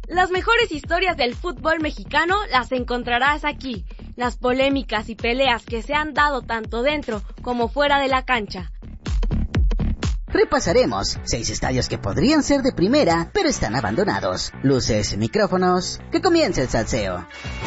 Las mejores historias del fútbol mexicano las encontrarás aquí. Las polémicas y peleas que se han dado tanto dentro como fuera de la cancha. Repasaremos 6 estadios que podrían ser de primera, pero están abandonados. Luces, micrófonos, que comience el salseo.